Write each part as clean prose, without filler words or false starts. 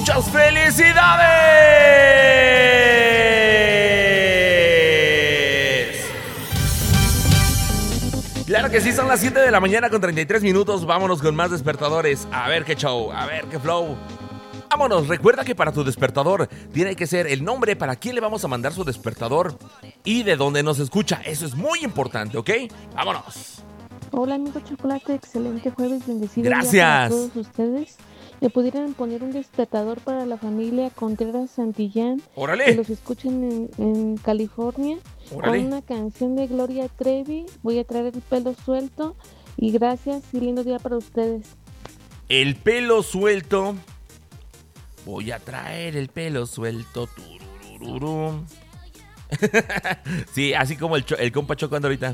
¡Muchas felicidades! Claro que sí, son las 7 de la mañana con 33 minutos. Vámonos con más despertadores. A ver qué show, a ver qué flow. Vámonos, recuerda que para tu despertador tiene que ser el nombre para quién le vamos a mandar su despertador y de dónde nos escucha. Eso es muy importante, ¿ok? Vámonos. Hola amigo Chocolate, excelente jueves, bendecido Gracias. día para todos ustedes. ¿Me pudieran poner un despertador para la familia Contreras Santillán? ¡Órale! Que los escuchen en California. ¡Órale! Con una canción de Gloria Trevi. Voy a traer el pelo suelto. Y gracias y lindo día para ustedes. El pelo suelto. Voy a traer el pelo suelto. Tururururu. Sí, así como el compa chocando ahorita.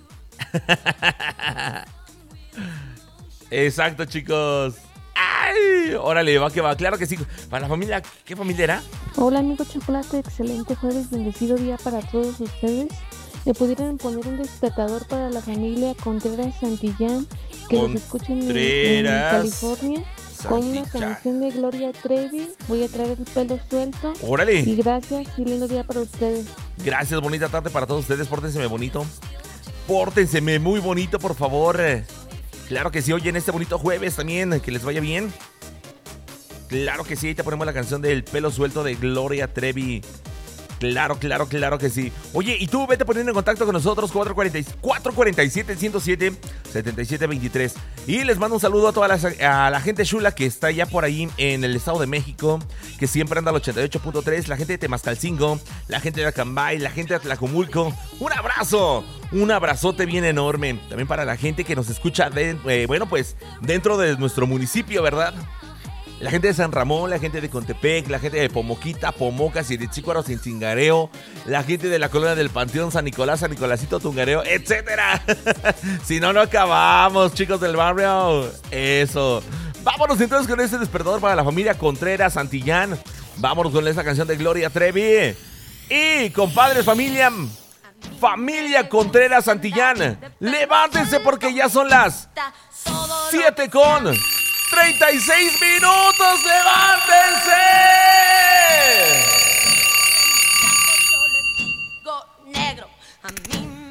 Exacto, chicos. ¡Ay! Órale, va que va. Claro que sí. Para la familia, ¿qué familia era? Hola amigo Chocolate, excelente jueves, bendecido día para todos ustedes. ¿Me pudieran poner un despertador para la familia Contreras Santillán? Que los escuchen en California. Con una canción de Gloria Trevi. Voy a traer el pelo suelto. ¡Órale! Y gracias y lindo día para ustedes. Gracias, bonita tarde para todos ustedes. Pórtenseme bonito. Pórtenseme muy bonito, por favor. Claro que sí, oye, en este bonito jueves también, que les vaya bien. Claro que sí, ahí te ponemos la canción del pelo suelto de Gloria Trevi. Claro que sí. Oye, y tú vete poniendo en contacto con nosotros, 447-107-7723. Y les mando un saludo a toda la gente chula que está ya por ahí en el Estado de México, que siempre anda al 88.3, la gente de Temascalcingo, la gente de Acambay, la gente de Tlacomulco. ¡Un abrazo! Un abrazote bien enorme. También para la gente que nos escucha, dentro de nuestro municipio, ¿verdad? La gente de San Ramón, la gente de Contepec, la gente de Pomoquita, Pomocas y de Chícuaro sin Cingareo, la gente de la colonia del Panteón, San Nicolás, San Nicolásito, Tungareo, etcétera. Si no, no acabamos, chicos del barrio. Eso. Vámonos entonces con este despertador para la familia Contreras Santillán. Vámonos con esta canción de Gloria Trevi. Y, compadres, familia Contreras Santillán, levántense porque ya son las 7 con 36 minutos, ¡levántense!